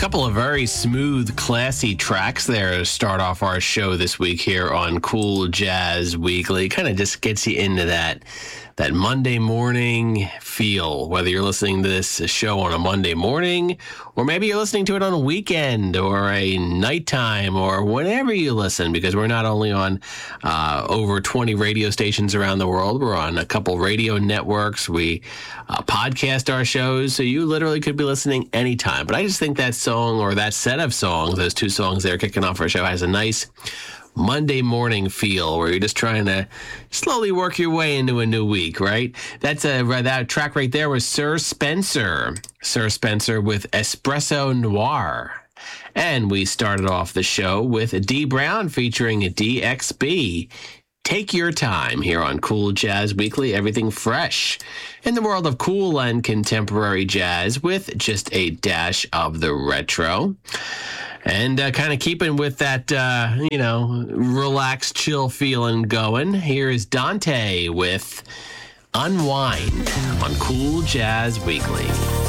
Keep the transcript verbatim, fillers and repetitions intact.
couple of very smooth, classy tracks there to start off our show this week here on Cool Jazz Weekly. Kind of just gets you into that that Monday morning feel, whether you're listening to this show on a Monday morning, or maybe you're listening to it on a weekend or a nighttime or whenever you listen, because we're not only on uh, over twenty radio stations around the world, we're on a couple radio networks. We uh, podcast our shows, so you literally could be listening anytime. But I just think that song, or that set of songs, those two songs there kicking off our show, has a nice Monday morning feel where you're just trying to slowly work your way into a new week, right? That's a that track right there was Sir Spencer. Sir Spencer with Espresso Noir. And we started off the show with Dee Brown featuring D X B. Take your time here on Cool Jazz Weekly, everything fresh in the world of cool and contemporary jazz with just a dash of the retro. And uh, kind of keeping with that, uh, you know, relaxed, chill feeling going, here is Dante with Unwind on Cool Jazz Weekly.